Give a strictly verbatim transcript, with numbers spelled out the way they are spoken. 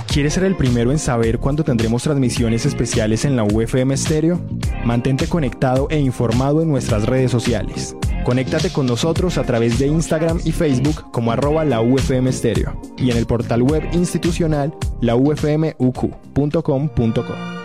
¿Quieres ser el primero en saber cuándo tendremos transmisiones especiales en la U F M Stereo? Mantente conectado e informado en nuestras redes sociales. Conéctate con nosotros a través de Instagram y Facebook como arroba la U F M Stereo y en el portal web institucional la u f m u q punto com punto co.